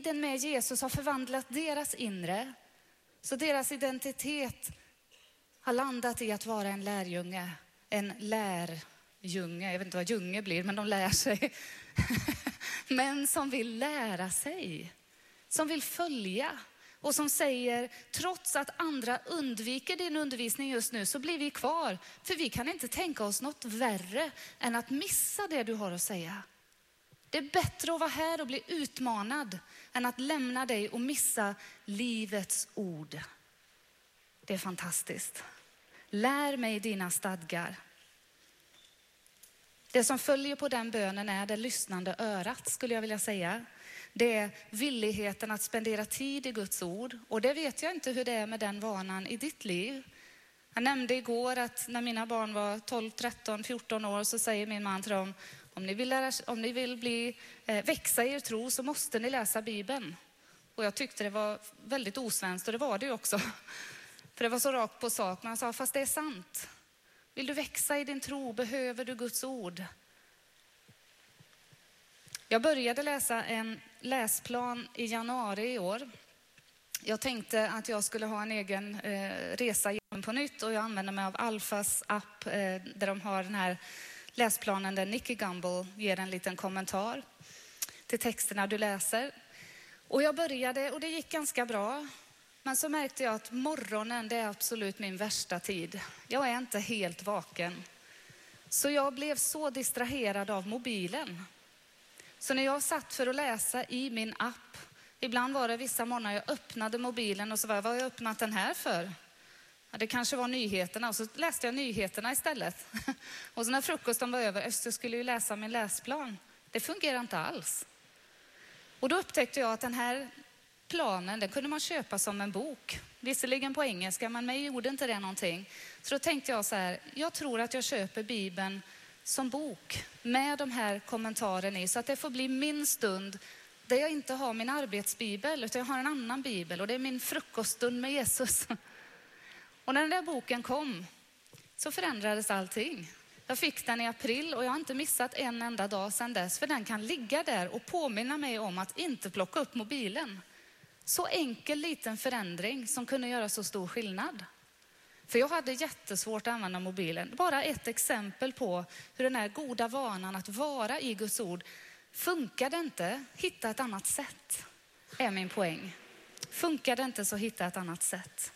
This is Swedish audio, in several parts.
tiden med Jesus har förvandlat deras inre. Så deras identitet har landat i att vara en lärjunge. En lärjunge, jag vet inte vad junge blir, men de lär sig. Men som vill lära sig. Som vill följa. Och som säger, trots att andra undviker din undervisning just nu så blir vi kvar. För vi kan inte tänka oss något värre än att missa det du har att säga. Det är bättre att vara här och bli utmanad än att lämna dig och missa livets ord. Det är fantastiskt. Lär mig dina stadgar. Det som följer på den bönen är det lyssnande örat, skulle jag vilja säga. Det är villigheten att spendera tid i Guds ord. Och det vet jag inte hur det är med den vanan i ditt liv. Jag nämnde igår att när mina barn var 12, 13, 14 år så säger min man till dem: om ni vill växa i er tro så måste ni läsa Bibeln. Och jag tyckte det var väldigt osvenskt, och det var det ju också. För det var så rakt på sak. Men han sa, fast det är sant. Vill du växa i din tro behöver du Guds ord. Jag började läsa en läsplan i januari i år. Jag tänkte att jag skulle ha en egen resa igen på nytt, och jag använder mig av Alfas app där de har den här läsplanen där Nicky Gumbel ger en liten kommentar till texterna du läser. Och jag började och det gick ganska bra. Men så märkte jag att morgonen, det är absolut min värsta tid. Jag är inte helt vaken. Så jag blev så distraherad av mobilen. Så när jag satt för att läsa i min app, ibland var det vissa morgnar jag öppnade mobilen och så var jag, vad har jag öppnat den här för? Ja, det kanske var nyheterna, och så läste jag nyheterna istället. Och så när frukosten var över, så skulle jag läsa min läsplan. Det fungerar inte alls. Och då upptäckte jag att den här planen, den kunde man köpa som en bok. Visserligen på engelska, men mig gjorde inte det någonting. Så då tänkte jag så här, jag tror att jag köper Bibeln som bok med de här kommentarerna i, så att det får bli min stund där jag inte har min arbetsbibel utan jag har en annan bibel, och det är min frukoststund med Jesus. Och när den där boken kom så förändrades allting. Jag fick den i april och jag har inte missat en enda dag sedan dess, för den kan ligga där och påminna mig om att inte plocka upp mobilen. Så enkel liten förändring som kunde göra så stor skillnad. För jag hade jättesvårt att använda mobilen. Bara ett exempel på hur den här goda vanan att vara i Guds ord funkade inte. Hitta ett annat sätt är min poäng. Funkade inte, så hitta ett annat sätt.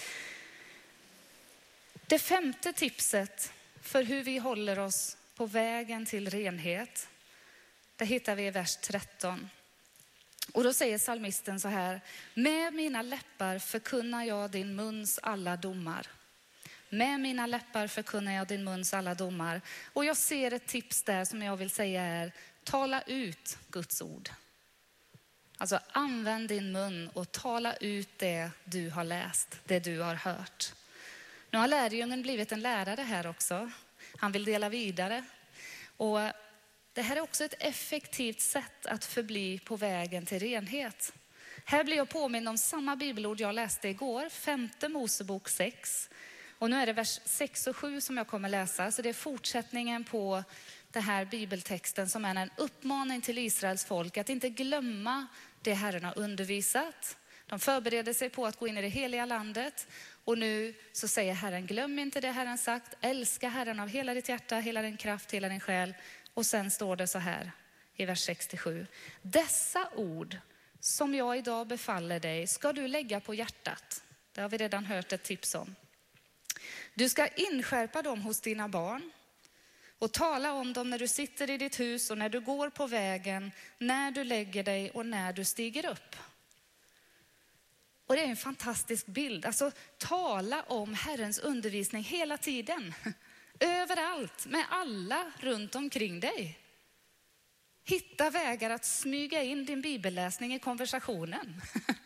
Det femte tipset för hur vi håller oss på vägen till renhet, det hittar vi i vers 13. Och då säger psalmisten så här: med mina läppar förkunnar jag din muns alla domar. Med mina läppar förkunnar jag din muns alla domar. Och jag ser ett tips där som jag vill säga är: tala ut Guds ord. Alltså använd din mun och tala ut det du har läst, det du har hört. Nu har lärjungen blivit en lärare här också. Han vill dela vidare. Och det här är också ett effektivt sätt att förbli på vägen till renhet. Här blir jag påmind om samma bibelord jag läste igår, 5:e Mosebok 6. Och nu är det vers 6 och 7 som jag kommer läsa. Så det är fortsättningen på den här bibeltexten som är en uppmaning till Israels folk att inte glömma det Herren har undervisat. De förbereder sig på att gå in i det heliga landet. Och nu så säger Herren, glöm inte det Herren sagt. Älska Herren av hela ditt hjärta, hela din kraft, hela din själ. Och sen står det så här i vers 67. Dessa ord som jag idag befaller dig ska du lägga på hjärtat. Det har vi redan hört ett tips om. Du ska inskärpa dem hos dina barn och tala om dem när du sitter i ditt hus och när du går på vägen, när du lägger dig och när du stiger upp. Och det är en fantastisk bild. Alltså tala om Herrens undervisning hela tiden. Överallt, med alla runt omkring dig. Hitta vägar att smyga in din bibelläsning i konversationen.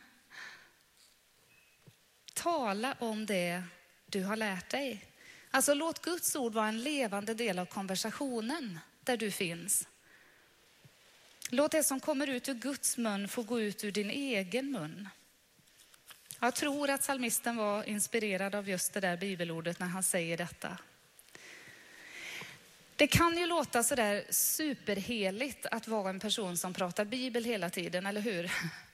Tala om det du har lärt dig. Alltså låt Guds ord vara en levande del av konversationen där du finns. Låt det som kommer ut ur Guds mun få gå ut ur din egen mun. Jag tror att psalmisten var inspirerad av just det där bibelordet när han säger detta. Det kan ju låta så där superheligt att vara en person som pratar bibel hela tiden, eller hur?